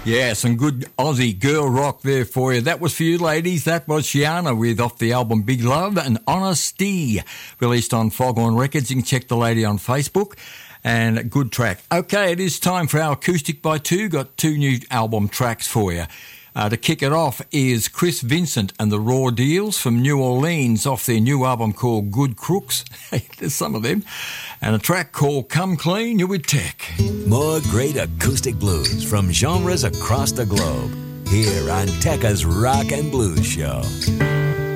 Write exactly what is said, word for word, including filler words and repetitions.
Yeah, some good Aussie girl rock there for you. That was for you, ladies. That was Shiana with off the album Big Love and Honesty, released on Foghorn Records. You can check the lady on Facebook. And a good track. Okay, it is time for our Acoustic by Two. Got two new album tracks for you. Uh, to kick it off is Chris Vincent and the Raw Deals from New Orleans off their new album called Good Crooks. There's some of them. And a track called Come Clean, You With Tech. More great acoustic blues from genres across the globe. Here on Tekka's Rock and Blues Show.